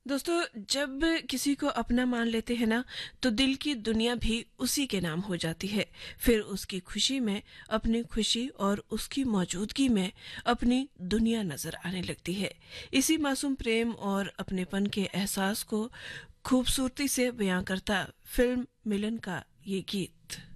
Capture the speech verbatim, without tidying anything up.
दोस्तों, जब किसी को अपना मान लेते हैं ना, तो दिल की दुनिया भी उसी के नाम हो जाती है। फिर उसकी खुशी में अपनी खुशी और उसकी मौजूदगी में अपनी दुनिया नजर आने लगती है। इसी मासूम प्रेम और अपनेपन के एहसास को खूबसूरती से बयां करता फिल्म मिलन का ये गीत।